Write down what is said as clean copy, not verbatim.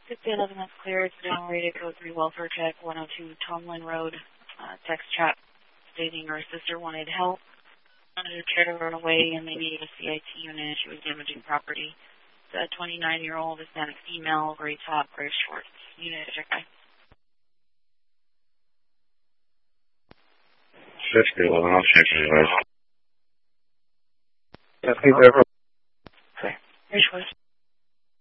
Good day, 11 that's clear. It's down radio code 3 welfare check 102 Tomlin Road. Text chat stating her sister wanted help. Wanted her chair to run away and they needed a CIT unit. She was damaging property. The 29-year-old Hispanic female, gray top, gray shorts. Unit check by. 50, 11, I'll check you guys. Yeah, please,